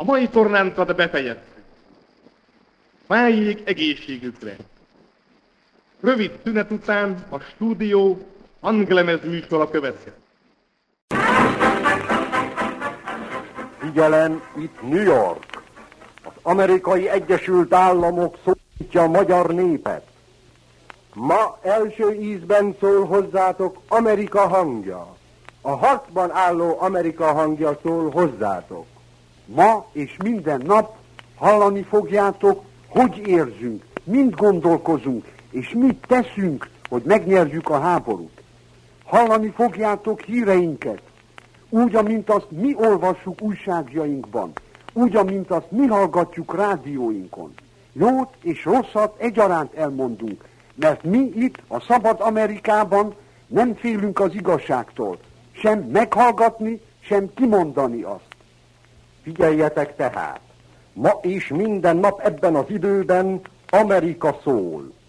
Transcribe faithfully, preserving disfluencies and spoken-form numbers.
A mai tornánkat befejeztük. Máig egészségükre. Rövid szünet után a stúdió hanglemez műsora következik. Figyelem, itt New York. Az Amerikai Egyesült Államok szólítja a magyar népet. Ma első ízben szól hozzátok Amerika hangja. A harcban álló Amerika hangja szól hozzátok. Ma és minden nap hallani fogjátok, hogy érzünk, mind gondolkozunk, és mit teszünk, hogy megnyerjük a háborút. Hallani fogjátok híreinket, úgy, amint azt mi olvassuk újságjainkban, úgy, amint azt mi hallgatjuk rádióinkon. Jót és rosszat egyaránt elmondunk, mert mi itt, a szabad Amerikában nem félünk az igazságtól, sem meghallgatni, sem kimondani azt. Figyeljetek tehát, ma és minden nap ebben az időben Amerika szól.